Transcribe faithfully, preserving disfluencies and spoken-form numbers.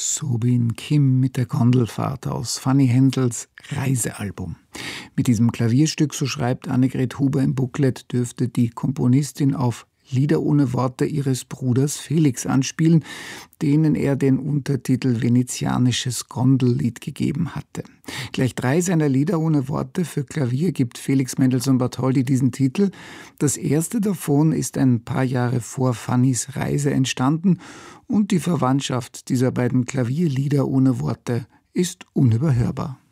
Soobin Kim mit der Gondelfahrt aus Fanny Händels Reisealbum. Mit diesem Klavierstück, so schreibt Annegret Huber im Booklet, dürfte die Komponistin auf Lieder ohne Worte ihres Bruders Felix anspielen, denen er den Untertitel Venezianisches Gondellied gegeben hatte. Gleich drei seiner Lieder ohne Worte für Klavier gibt Felix Mendelssohn Bartholdy diesen Titel. Das erste davon ist ein paar Jahre vor Fannys Reise entstanden und die Verwandtschaft dieser beiden Klavierlieder ohne Worte ist unüberhörbar.